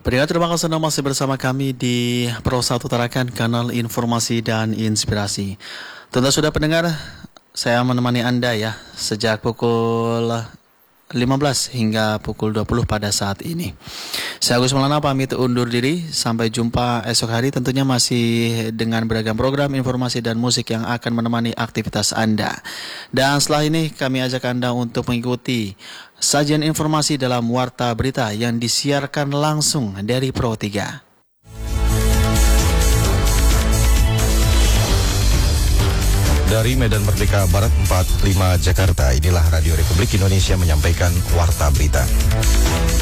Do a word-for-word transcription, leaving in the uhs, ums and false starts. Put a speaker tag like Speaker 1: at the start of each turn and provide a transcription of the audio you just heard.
Speaker 1: Pendengar, terima kasih Anda masih bersama kami di Pro satu Tarakan, kanal informasi dan inspirasi. Tentu sudah pendengar, saya menemani Anda ya sejak pukul lima belas hingga pukul dua puluh pada saat ini. Saya Agus Maulana pamit undur diri, sampai jumpa esok hari, tentunya masih dengan beragam program, informasi dan musik yang akan menemani aktivitas Anda. Dan setelah ini kami ajak Anda untuk mengikuti sajian informasi dalam Warta Berita yang disiarkan langsung dari Pro tiga.
Speaker 2: Dari Medan Merdeka Barat empat puluh lima Jakarta, inilah Radio Republik Indonesia menyampaikan Warta Berita.